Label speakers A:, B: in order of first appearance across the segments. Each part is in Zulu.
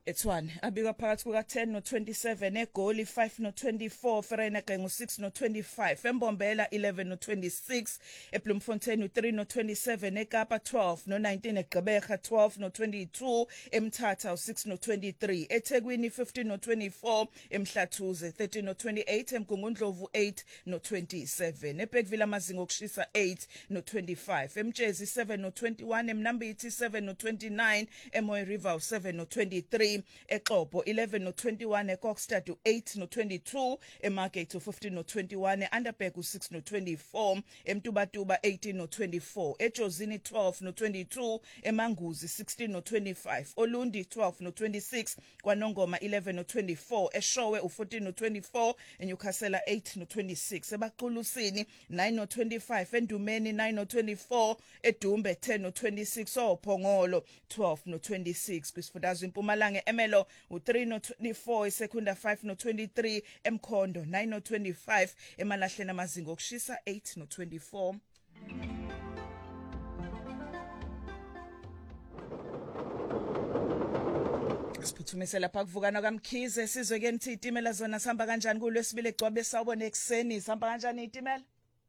A: Etswana abika phakathi kuka 10 no 27 eGoli 5 no 24 Vereeniging ngo 6 no 25 eMbombela 11 no 26 eBloemfontein 3 no 27 eKapa 12 no 19 eGqeberha 12 no 22 eMthatha 6 no 23 eThekwini 15 no 24 eMhlathuze 13 no 28 eMgungundlovu 8 no 27 eBhekwville amazinga okushisa 8 no 25 eMtshezi 7 no 21 eMnambithi 7 no 29 eMoy River 7 no 23 eXhobo 11 no 21 eKokstad 8 no 22 eMargate 15 no 21 eUnderberg 6 no 24 eMtubatuba 18 no 24 eJozini 12 no 22 eManguzi 16 no 25 Olundi 12 no 26 kwaNongoma 11 no 24 eShowe 14 no 24 eNyukhasela 8 no 26 eBaqulusini 9 no 25 eNdumeni 9 no 24 eDumbe 10 no 26 oPhongolo 12 no 26 kwisifundazwe iMpumalanga eMelo 3 no 24 eSekunda 5 no 23 eMkhondo 9 no 25 eMalahleni amazinga okushisa 8 no 24 Siphuthumise lapha kuvukana kaMkhize sizwe ke nithi itimela zona sihamba kanjani kuLwesibili eGcwabe sawubona ekseni sihamba kanjani itimela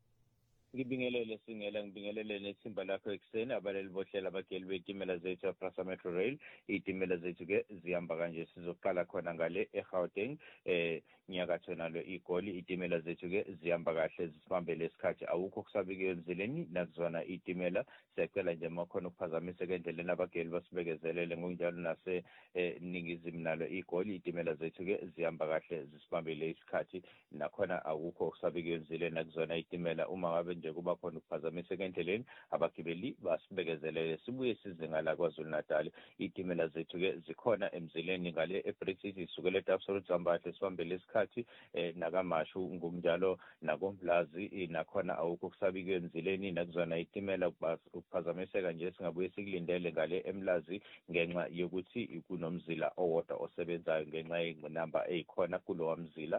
B: Ngibingelele singela ngibingelele nethimba lakho ekseni abaleli bohlela abageli betimela zethu ePrasa Metro Rail itimela zethu ke zihamba kanje sizoqala khona ngale eGauteng nyakatho nalo iGoli itimela zethu ke zihamba kahle zisibambele isikhathi awukho kusabike emzileni nakuzona itimela siyacela nje makhona ukuphazamisa endleleni abageli basibekezelele ngokunjalo nase ningizimu nalo iGoli itimela zethu ke zihamba kahle zisibambele isikhathi nakhona awukho kusabike emzileni nakuzona itimela uma ngabe nje kuba khona ukuphazamiseka endleleni abagibeli basibekezelele sibuye size ngala kwaZulu Natal itimela zethu ke zikhona emzileni ngale eBrexit isukele eTabsoroot Zambahle sibambele isikhathi nakamashu ngokunjalo nakoMlazi nakhona awukho kusabike emzileni nakuzona itimela ukuphazamiseka nje singabuye sikulindele ngale eMlazi ngenxa yokuthi kunomzila owodwa osebenzayo ngenxa yenamba ezikhona kulowa mzila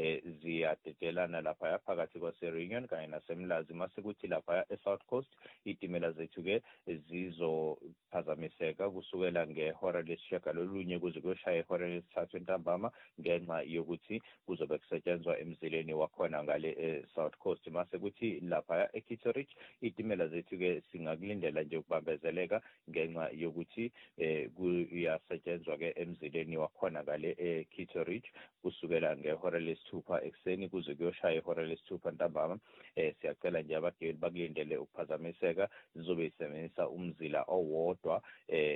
B: ziyadedelana lapha phakathi kwaseReunion kanye naseMlazi masekuthi lapha eSouth Coast itimela zethu ke zizophazamiseka kusukela ngehora lesishagalolunye kuze kuyoshaya ihora lesithathu ntambama ngenxa yokuthi kuzobe kusetshenzwa emzileni wakhona ngale eSouth Coast masekuthi lapha eKitteridge itimela zethu ke singakulindela nje ukubambezeleka ngenxa yokuthi kuyasetshenzwa ke emzileni wakhona ngale eKitteridge kusukela ngehora lesithupha ekseni kuze kuyoshaya ihora lesithupha ntambama siyacela nje abagibeli bakulindele ukuphazamiseka zizobe isebenzisa umzila owodwa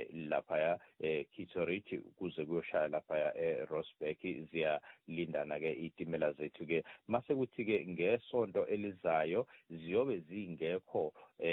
B: lapha Kitteridge kuze kuyoshaya lapha eRosbeck ziyalindana ke itimela zethu ke mase kuthi ke ngesonto elizayo ziyobe zingekho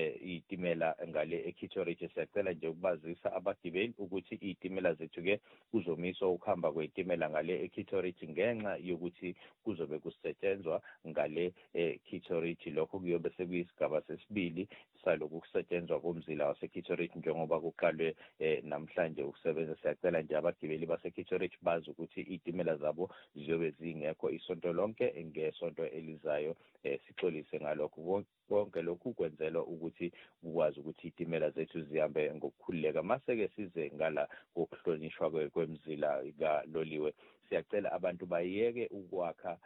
B: itimela ngale eKitteridge siyacela nje ukubazisa abagibeli ukuthi itimela zethu ke kuzomiswa ukuhamba kwetimela ngale eKitteridge ngenxa yokuthi kuzobe kusetshenzwa ngale Kitteridge lokho kuyobe sekuyisigaba sesibili salokhu kusetshenzwa komzila waseKitteridge njengoba kuqalwe namhlanje ukusebenza siyacela nje abagibeli baseKitteridge bazi ukuthi itimela zabo ziyobe zingekho isonto lonke ngesonto elizayo sixolise ngalokho konke lokhu kwenzelwa ukuthi ukwazi ukuthi itimela zethu zihambe ngokukhululeka mase ke size ngala ngokuhlonishwa kwemzila kaloliwe siyacela abantu bayeke ukwakha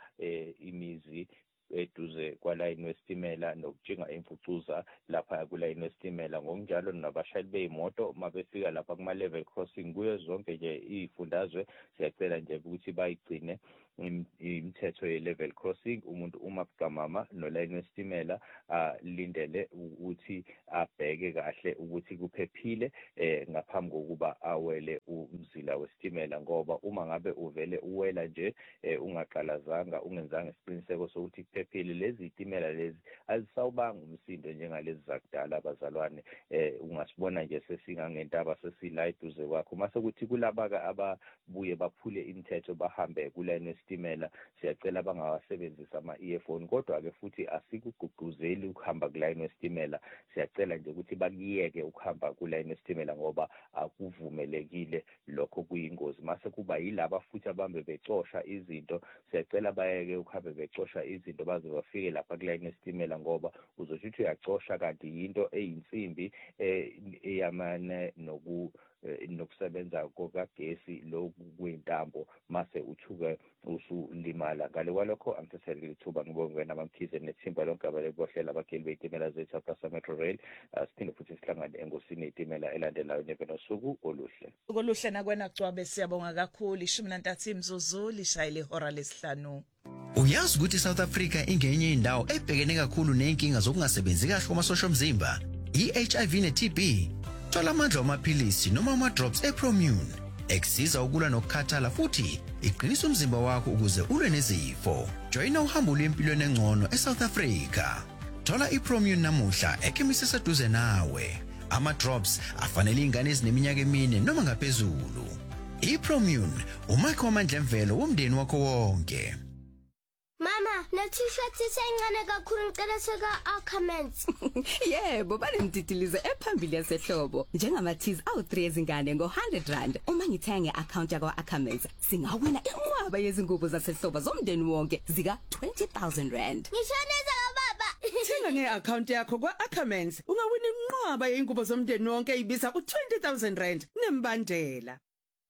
B: imizi eduze kwalayini wesitimela nokutshinga imfucuza lapha kulayini wesitimela ngokunjalo nabashayeli beimoto mabefika lapha kuma level crossing kuyo zonke nje izifundazwe siyacela nje ukuthi bayigcine imithetho ye-level crossing umuntu uma kugamama nolayini wesitimela lindele ukuthi abheke kahle ukuthi kuphephile ngaphambi kokuba awele umzila wesitimela ngoba uma ngabe uvele uwela nje ungaqalazanga ungenzanga isiqiniseko sokuthi kuphephile lezi itimela lezi azisawubanga umsindo njengalezi zakudala abazalwane ungasibona nje sesingangentaba sesila eduze kwakho mase kuthi kulaba ababuye baphule imithetho bahambe kulayini wesitimela siyacela bangawasebenzisa ama-earphone kodwa ke futhi asikugqugquzeli ukuhamba kulayini wesitimela siyacela nje ukuthi bakiyeke ukuhamba kulayini wesitimela ngoba akuvumelekile lokho kuyingozi mase kuba yilaba futhi abambe becosha izinto siyacela bayeke ukuhambe becosha izinto baze bafike lapha kulayini wesitimela ngoba uzosho ukuthi uyacosha kanti yinto eyinsimbi eyamane nokusebenza kokagesi lokuyintambo mase uthuke usulimala. Ngale kwalokho angithethelile ithuba ngibonge namamkhize nethimba lonke abalibohlela abageli beitimela zethu Apasa Metro Rail. Siphinde futhi sihlangane engosini yeitimela elandelayo nosuku oluhle.
A: Oluhle nakwena Cwabe, siyabonga kakhulu. 13 imzuzu lishayile ihora lesihlanu.
C: Uyazi ukuthi South Africa ingenye indawo ebhekene kakhulu nenkinga zokungasebenzi kahle kwamasosha omzimba, i-HIV ne-TB. Thola amandla amaphilisi noma ama-drops ePromune ekusiza ukulwa nokukhathala futhi iqinisa umzimba wakho ukuze ulwe nezifo. Joyina uhambo lwempilweni engcono eSouth Africa. Thola iPromune namuhla ekhemisi eseduze nawe. Ama-drops afanele ingane ezineminyaka 4 noma ngaphezulu. iPromune umakho wamandla emvelo womndeni wakho wonke.
D: Mama, le-t-shirt isencane kakhulu ngicela seka-Ackermans.
E: Yebo, banemtitilizo ephambili yasehlobo. Njengama-tees awu-3 ezingane ngo-R100. Uma ngithenga nge-account yakwa-Ackermans, singawina inqwaba yezingubo zasehlobo zomndeni wonke zika-R20,000.
D: Ngishonisa baba.
F: Thenga nge-account yakho kwa-Ackermans, ungawina inqwaba yeingubo zomndeni wonke eyibiza u-R20,000 nembandela.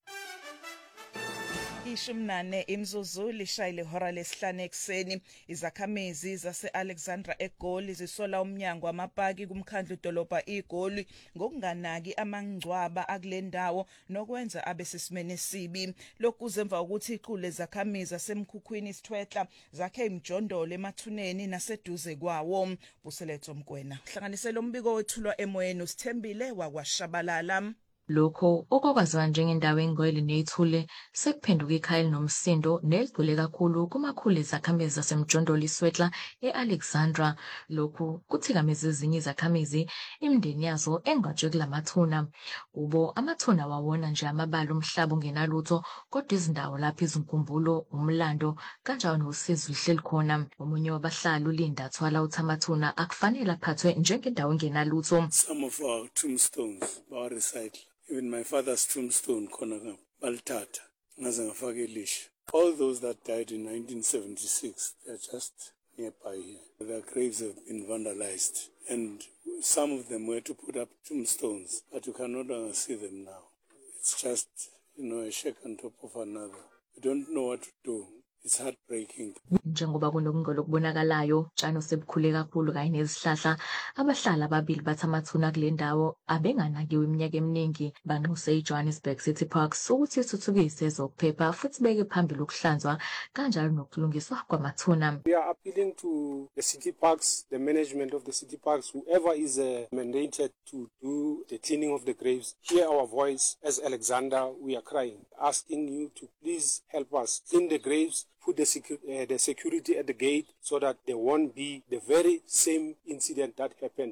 A: 14 imzuzu lishayile ihora lesihlanu ekseni. Izakhamizi zase-Alexandra eGoli zisola umnyango wamapaki kumkhandlu dolobha iGoli ngokunganaki amangcwaba akule ndawo nokwenza abesesimene sibi. Lokhu kuzemva ukuthi iqulu lezakhamizi asemkhukhwini Sithwetla zakhe imjondolo emathuneni naseduze kwawo. Buseletho Mkwena hlanganisela umbiko wethulwa emoyeni uSithembile wakwaShabalala.
G: Lokho okwaziwa njengendawo engcwele neyithule sekuphenduka ikhaya elinomsindo neligcwele kakhulu kumakhulu ezakhamizi zasemjondolo iSwetla e-Alexandra. Lokhu kuthikameza ezinye izakhamizi imindeni yazo engatshwe kulamathuna. Kubo amathuna wawona nje amabala omhlaba ongenalutho, kodwa izindawo lapho izinkumbulo, umlando kanjalo nosizo lihleli khona. Omunye wabahlali uLinda Thwala uthi amathuna akufanele aphathwe njengendawo engenalutho.
H: Some of our tombstones are recycled. Even my father's tombstone, Konagam, Baltata, Nazangafagelish. All those that died in 1976, they're just nearby here. Their graves have been vandalized, and some of them were to put up tombstones, but you can no longer see them now. It's just, a shack on top of another. We don't know what to do. It's heartbreaking.
G: Njengoba kunokungolo kubonakalayo tshano sebukhule kakhulu kanye nezihlahla, abahlali ababili bathi amathuna kule ndawo abenganakiwe iminyaka eminingi. Banxuse iJohannesburg City Parks ukuthi ithuthukise ezokuphepha futhi beke phambili ukuhlanzwa kanjalo nokulungiswa kwamathuna.
I: We are appealing to the city parks, the management of the city parks, whoever is mandated to do the cleaning of the graves. Hear our voice as Alexander. We are crying, asking you to please help us clean the graves, put the security at the gate so that there won't be the very same incident that happened.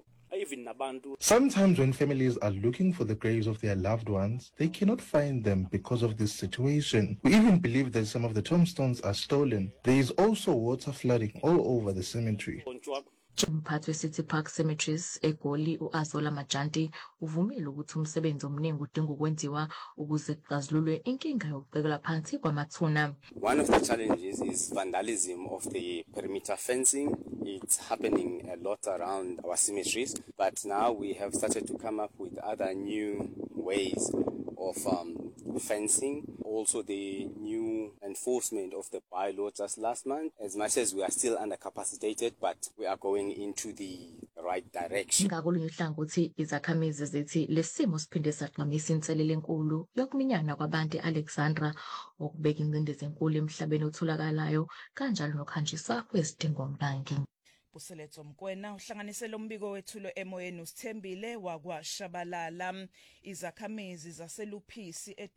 J: Sometimes when families are looking for the graves of their loved ones, they cannot find them because of this situation. We even believe that some of the tombstones are stolen. There is also water flooding all over the cemetery.
G: Umphathi we-City Park Cemeteries eGoli uAzola Majanti uvumile ukuthi umsebenzi omningi udinga ukwenziwa ukuze kuxazululwe inkinga yokubekelwa phansi kwamathuna.
K: One of the challenges is vandalism of the perimeter fencing. It's happening a lot around our cemeteries, but now we have started to come up with other new ways of fencing. Also the new enforcement of the bylaw just last month. As much as we are still undercapacitated, but we are going into the right direction.
G: Ngakolunye uhlangothi izakhamizi zithi lesimo siphinde sagqamisa inselelo enkulu yokuminyana kwabantu eAlexandra okubeka ingcindezi enkulu emhlabeni otholakalayo kanjalo nokhanjiswa kwezidingombangi.
A: Buseletho Mkwena uhlanganisela umbiko wethulo emoyeni uSithembile wakwaShabalala. Izakhamizi zaseLuphisi